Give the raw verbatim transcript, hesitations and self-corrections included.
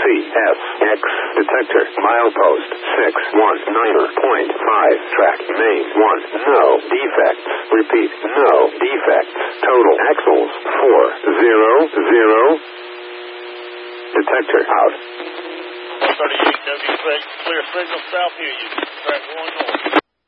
S X detector milepost six one nine point five track main one no defects. Repeat, no defects. Total axles four zero zero. Detector out. one thirty-eight W six, clear signal south, hear you. Track one north.